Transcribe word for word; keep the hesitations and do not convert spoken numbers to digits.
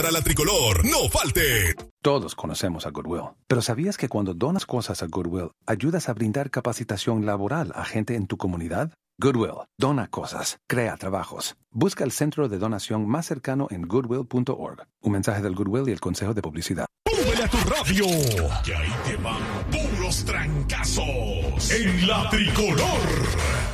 Para la tricolor, no falte. Todos conocemos a Goodwill, pero ¿sabías que cuando donas cosas a Goodwill, ayudas a brindar capacitación laboral a gente en tu comunidad? Goodwill, dona cosas, crea trabajos. Busca el centro de donación más cercano en goodwill punto org. Un mensaje del Goodwill y el Consejo de Publicidad. ¡Súbele a tu radio! Que ahí te van puros trancazos en la tricolor.